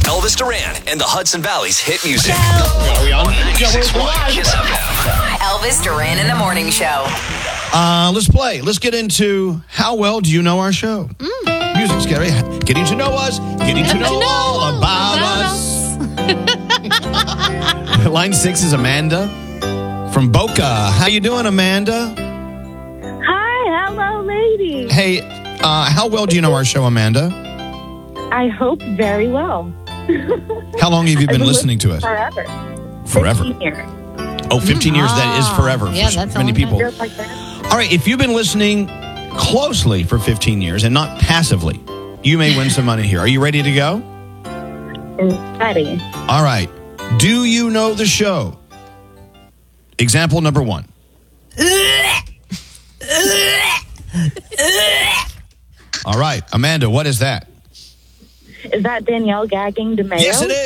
Elvis Duran and the Hudson Valley's hit music. Are we on? 96.1 Kiss FM. Elvis Duran in the Morning Show. Let's play. Let's get into how well do you know our show? Music, Scary. Getting to know us. Getting to know all about us. Line 6 is Amanda from Boca. How you doing, Amanda? Hi, hello, lady. Hey, how well do you know our show, Amanda? I hope very well. How long have you been listening to us? Forever. Forever. 15 years. Oh, 15 years. That is forever Yeah, for that's a many long people. Just like that. All right, if you've been listening closely for 15 years and not passively, you may win some money here. Are you ready to go? Ready. All right. Do you know the show? Example number 1. All right, Amanda, what is that? Is that Danielle gagging DeMayo? Yes, it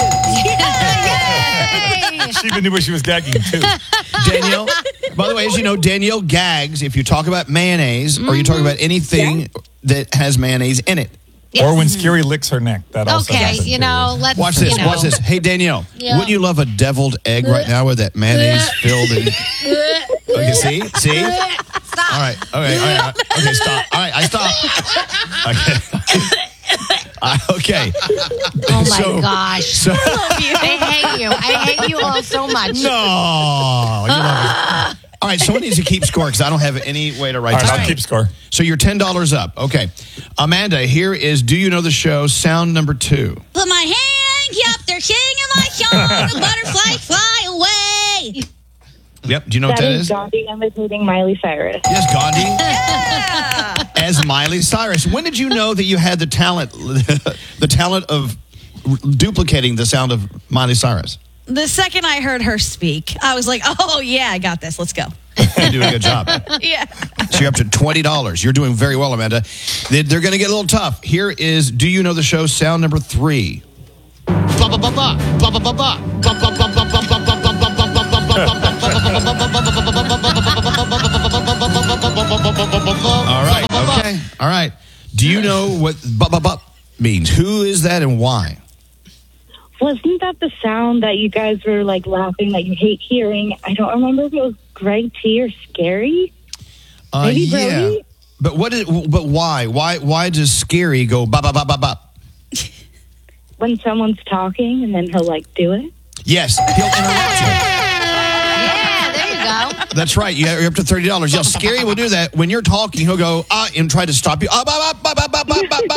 is. She even knew what she was gagging too. Danielle, by the way, as you know, Danielle gags if you talk about mayonnaise or you talk about anything that has mayonnaise in it. Or when Scary licks her neck. That also Okay, happens, you too. know, let's Watch this, you know. watch this. Hey, Danielle, Yeah. wouldn't you love a deviled egg right now with that mayonnaise filled in? Okay, see? Stop. All right, okay, stop. All right, I stop. Okay. Okay. Oh my So- gosh. So, I hate you all so much. no. You love it. All right, someone needs to keep score because I don't have any way to write All right, this I'll down. keep score. So you're $10 up. Okay. Amanda, here is Do You Know the Show, sound number 2. Put my hand up, they're singing my song, a butterfly fly away. Yep. Do you know what That that is is? Gandhi imitating Miley Cyrus. Yes, Gandhi. As Miley Cyrus. When did you know that you had the talent of duplicating the sound of Miley Cyrus? The second I heard her speak, I was like, oh, yeah, I got this. Let's go. You're doing a good job. Yeah. So you're up to $20. You're doing very well, Amanda. They're going to get a little tough. Here is Do You Know the Show, sound number 3. All right. Okay. All right. Do you know what "bup" means? Who is that and why? Wasn't that the sound that you guys were like laughing that you hate hearing? I don't remember if it was Greg T or Scary. Maybe Yeah. Brody? But but why? Why does Scary go "bop bop bop bop bop"? When someone's talking and then he'll like do it. Yes, he'll interrupt you. Yeah, there you go. That's right. You're up to $30. Yeah, Scary will do that. When you're talking, he'll go, and try to stop you. Bop, bop, bop, bop, bop, bop, bop.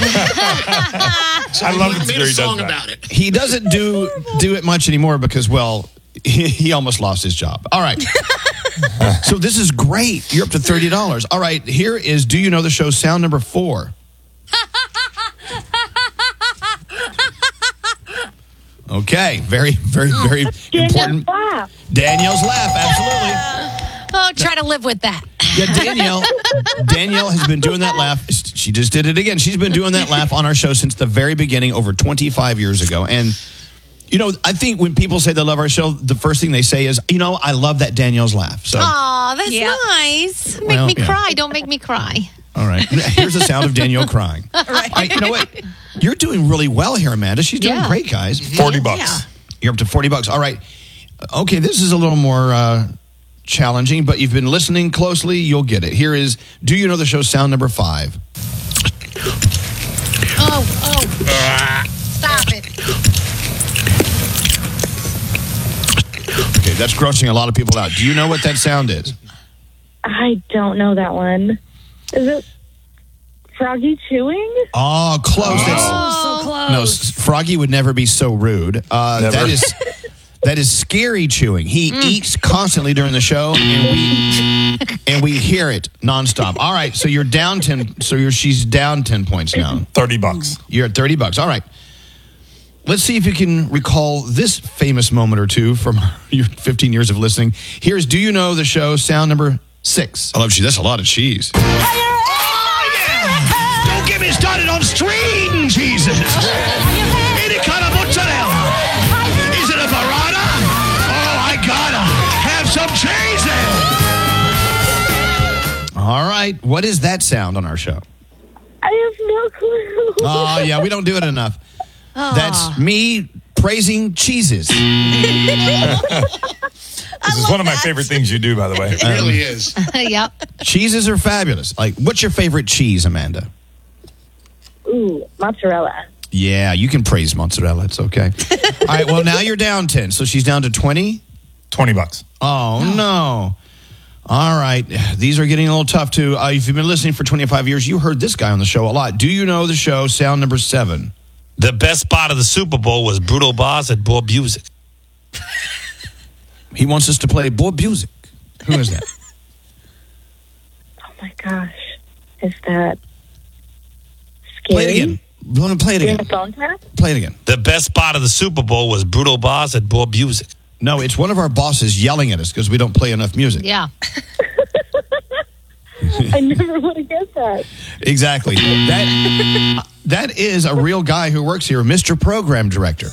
I love that Scary does that. He doesn't do it much anymore because, well, he almost lost his job. All right. So this is great. You're up to $30. All right. Here is Do You Know the Show, sound number 4. Okay. Very, very, very important. Laugh. Danielle's laugh. Absolutely. Oh, try to live with that. Yeah, Danielle has been doing that laugh. She just did it again. She's been doing that laugh on our show since the very beginning, over 25 years ago. And, you know, I think when people say they love our show, the first thing they say is, you know, I love that Danielle's laugh. So, Oh, that's Yeah. nice. Make Well, me yeah. cry. Don't make me cry. all right. Here's the sound of Danielle crying. All right, you know what? You're doing really well here, Amanda. She's doing Yeah. great, guys. $40. Yeah. You're up to $40. All right. Okay, this is a little more challenging, but you've been listening closely. You'll get it. Here is Do You Know the Show, sound number 5. Oh. Stop it. Okay, that's grossing a lot of people out. Do you know what that sound is? I don't know that one. Is it Froggy chewing? Oh, close. Oh, so close. No, Froggy would never be so rude. Never. That is Scary chewing. He eats constantly during the show, and we hear it nonstop. All right, so you're down 10. So she's down 10 points now. $30. You're at $30. All right. Let's see if you can recall this famous moment or two from your 15 years of listening. Here's Do You Know the Show, sound number 6. I love cheese. That's a lot of cheese. Oh, yeah! Don't get me started on string cheeses. Any kind of mozzarella. Is it a burrata? Oh, I gotta have some cheese there. All right. What is that sound on our show? I have no clue. Oh, yeah, we don't do it enough. That's me praising cheeses. This is one of my favorite things you do, by the way. It really is. Yep. Cheeses are fabulous. Like, what's your favorite cheese, Amanda? Ooh, mozzarella. Yeah, you can praise mozzarella. It's okay. All right, well, now you're down 10. So she's down to 20? $20. Oh, no. All right. These are getting a little tough, too. If you've been listening for 25 years, you heard this guy on the show a lot. Do you know the show, sound number 7? The best spot of the Super Bowl was Brutal Boss at Bob Music. He wants us to play Bob Music. Who is that? Oh, my gosh. Is that scary? Play it again. You want to play it You're in again? the phone tap? Play it again. The best spot of the Super Bowl was Brutal Boss at Bob Music. No, it's one of our bosses yelling at us because we don't play enough music. Yeah. I never would have guessed that. Exactly. That is a real guy who works here, Mr. Program Director.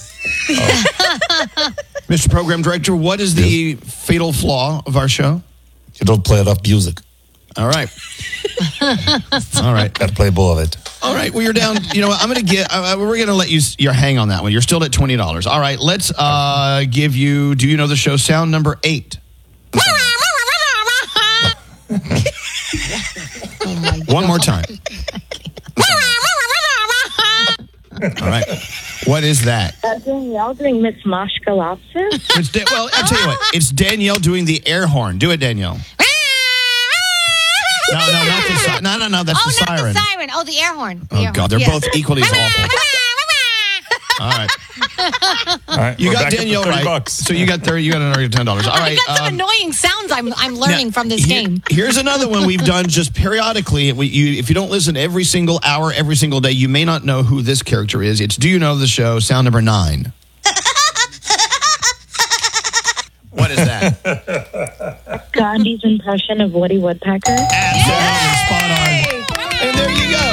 Mr. Program Director, what is the fatal flaw of our show? You don't play enough music. All right. All right. Got to play more of it. All right. Well, you're down. You know what? I'm going to get. We're going to let you hang on that one. You're still at $20. All right. Let's give you. Do you know the show? Sound number 8. One more time. All right. What is that? Danielle doing Miss Moshka Lobster? Well, I'll tell you what. It's Danielle doing the air horn. Do it, Danielle. No, not the siren. No, that's the siren. The siren. Oh, the air horn. Oh, God. They're both equally as awful. All right. All right. You we're got back up to Danielle $30. right. So you got $30. You got another $10. All right. I got some annoying sounds I'm learning from this game. Here's another one we've done just periodically. If you don't listen every single hour, every single day, you may not know who this character is. It's Do You Know the Show? Sound number 9. What is that? Gandhi's impression of Woody Woodpecker. Absolutely spot on. And there you go.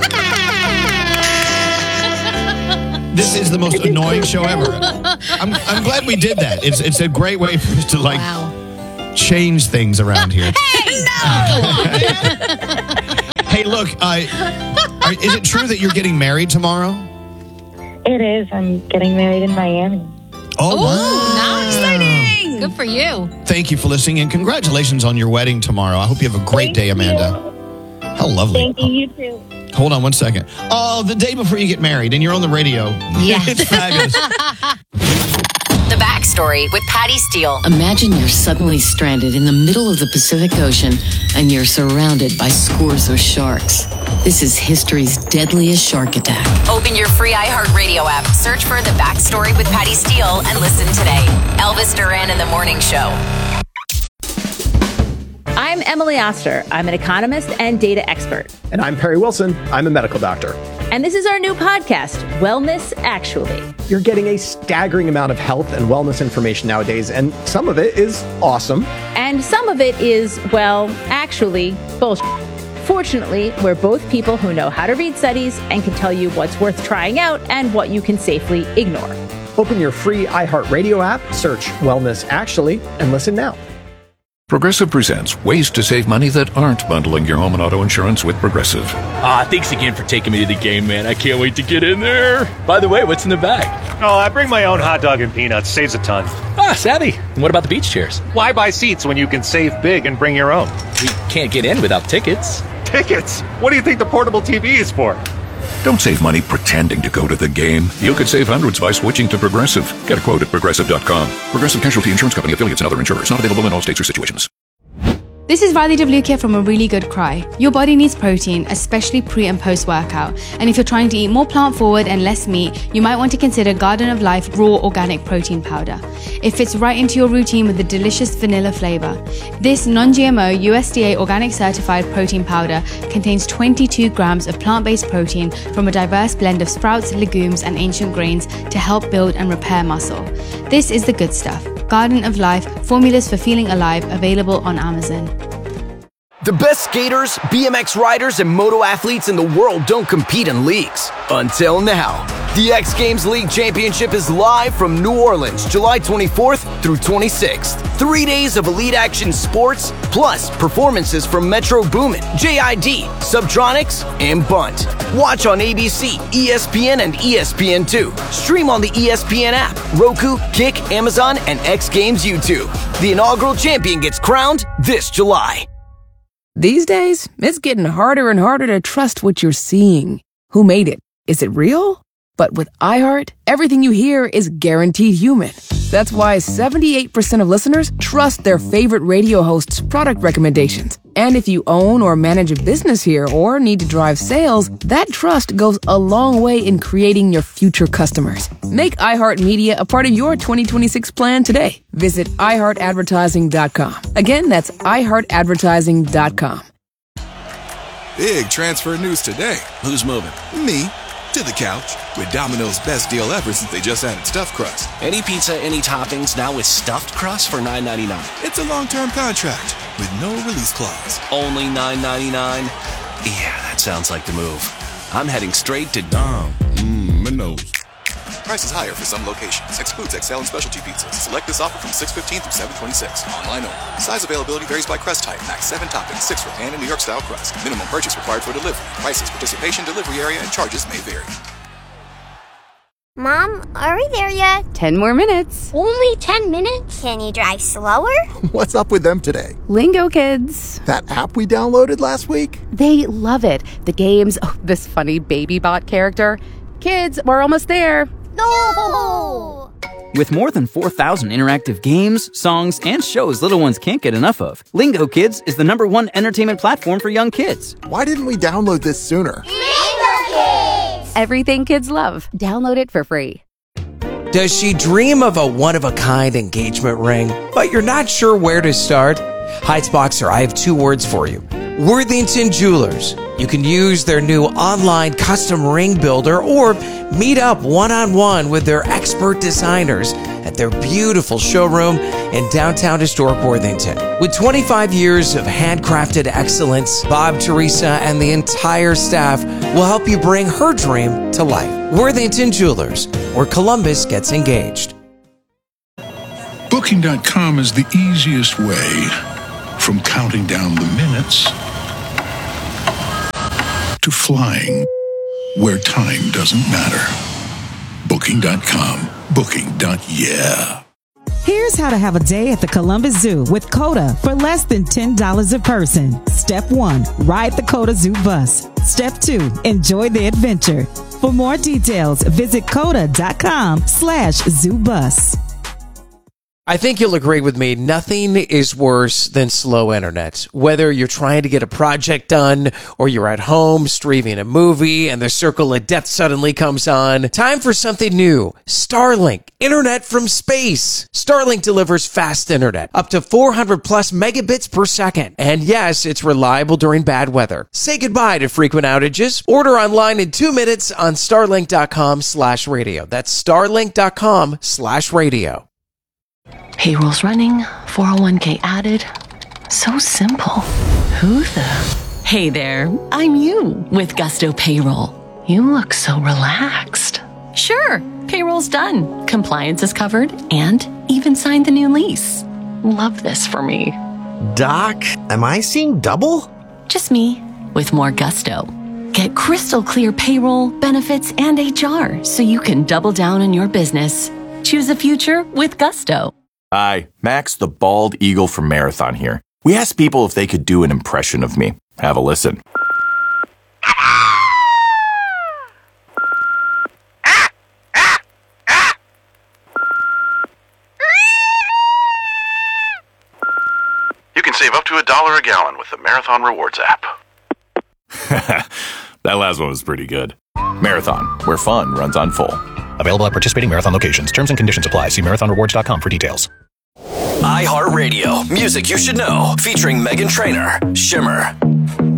This is the most annoying show ever. I'm glad we did that. It's a great way for us to change things around here. Hey, no! Hey, look, is it true that you're getting married tomorrow? It is. I'm getting married in Miami. Oh, wow. Now exciting. Good for you. Thank you for listening, and congratulations on your wedding tomorrow. I hope you have a great day, Amanda. How lovely. Thank you. You too. Hold on one second. Oh, the day before you get married, and you're on the radio. Yeah. It's fabulous. The Backstory with Patty Steele. Imagine you're suddenly stranded in the middle of the Pacific Ocean and you're surrounded by scores of sharks. This is history's deadliest shark attack. Open your free iHeartRadio app, search for The Backstory with Patty Steele, and listen today. Elvis Duran in the Morning Show. I'm Emily Oster. I'm an economist and data expert. And I'm Perry Wilson. I'm a medical doctor. And this is our new podcast, Wellness Actually. You're getting a staggering amount of health and wellness information nowadays, and some of it is awesome. And some of it is, well, actually, bullshit. Fortunately, we're both people who know how to read studies and can tell you what's worth trying out and what you can safely ignore. Open your free iHeartRadio app, search Wellness Actually, and listen now. Progressive presents ways to save money that aren't bundling your home and auto insurance with Progressive. Thanks again for taking me to the game, man. I can't wait to get in there. By the way, what's in the bag? Oh, I bring my own hot dog and peanuts. Saves a ton. Savvy. And what about the beach chairs? Why buy seats when you can save big and bring your own? We can't get in without tickets. Tickets? What do you think the portable TV is for? Don't save money pretending to go to the game. You could save hundreds by switching to Progressive. Get a quote at Progressive.com. Progressive Casualty Insurance Company, affiliates, and other insurers. Not available in all states or situations. This is Radhi Devlukia from A Really Good Cry. Your body needs protein, especially pre and post workout. And if you're trying to eat more plant forward and less meat, you might want to consider Garden of Life Raw Organic Protein Powder. It fits right into your routine with a delicious vanilla flavor. This non-GMO USDA organic certified protein powder contains 22 grams of plant-based protein from a diverse blend of sprouts, legumes, and ancient grains to help build and repair muscle. This is the good stuff. Garden of Life, formulas for feeling alive, available on Amazon. The best skaters, BMX riders, and moto athletes in the world don't compete in leagues. Until now. The X Games League Championship is live from New Orleans, July 24th through 26th. 3 days of elite action sports, plus performances from Metro Boomin, JID, Subtronics, and Bunt. Watch on ABC, ESPN, and ESPN2. Stream on the ESPN app, Roku, Kick, Amazon, and X Games YouTube. The inaugural champion gets crowned this July. These days, it's getting harder and harder to trust what you're seeing. Who made it? Is it real? But with iHeart, everything you hear is guaranteed human. That's why 78% of listeners trust their favorite radio host's product recommendations. And if you own or manage a business here or need to drive sales, that trust goes a long way in creating your future customers. Make iHeartMedia a part of your 2026 plan today. Visit iHeartAdvertising.com. Again, that's iHeartAdvertising.com. Big transfer news today. Who's moving? Me. To the couch with Domino's best deal ever since they just added stuffed crust. Any pizza, any toppings, now with stuffed crust for $9.99. It's a long-term contract with no release clause. Only $9.99? Yeah, that sounds like the move. I'm heading straight to Domino's. Price is higher for some locations. Excludes XL and specialty pizzas. Select this offer from 6/15 through 7/26. Online only. Size availability varies by crust type. Max 7 toppings, 6 for pan and New York style crust. Minimum purchase required for delivery. Prices, participation, delivery area, and charges may vary. Mom, are we there yet? 10 more minutes. Only 10 minutes? Can you drive slower? What's up with them today? Lingo Kids. That app we downloaded last week? They love it. The games, this funny baby bot character. Kids, we're almost there. No! With more than 4,000 interactive games, songs, and shows little ones can't get enough of, Lingo Kids is the #1 entertainment platform for young kids. Why didn't we download this sooner? Lingo Kids! Everything kids love. Download it for free. Does she dream of a one-of-a-kind engagement ring, but you're not sure where to start? Heights Boxer, I have 2 words for you. Worthington Jewelers. You can use their new online custom ring builder or meet up one-on-one with their expert designers at their beautiful showroom in downtown historic Worthington. With 25 years of handcrafted excellence, Bob, Teresa, and the entire staff will help you bring her dream to life. Worthington Jewelers, where Columbus gets engaged. Booking.com is the easiest way from counting down the minutes to flying where time doesn't matter. Booking.com. Booking.yeah. Here's how to have a day at the Columbus Zoo with COTA for less than $10 a person. Step 1, ride the COTA Zoo bus. Step 2, enjoy the adventure. For more details, visit COTA.com/ZooBus. I think you'll agree with me, nothing is worse than slow internet. Whether you're trying to get a project done or you're at home streaming a movie and the circle of death suddenly comes on, time for something new. Starlink, internet from space. Starlink delivers fast internet, up to 400 plus megabits per second. And yes, it's reliable during bad weather. Say goodbye to frequent outages. Order online in 2 minutes on starlink.com/radio. That's starlink.com/radio. Payroll's running, 401k added. So simple. Who the? Hey there, I'm you with Gusto Payroll. You look so relaxed. Sure, payroll's done. Compliance is covered and even signed the new lease. Love this for me. Doc, am I seeing double? Just me with more gusto. Get crystal clear payroll, benefits, and HR so you can double down on your business. Choose a future with Gusto. Hi, Max the Bald Eagle from Marathon here. We asked people if they could do an impression of me. Have a listen. You can save up to $1 a gallon with the Marathon Rewards app. That last one was pretty good. Marathon, where fun runs on full. Available at participating Marathon locations. Terms and conditions apply. See marathonrewards.com for details. iHeartRadio, music you should know, featuring Meghan Trainor, Shimmer.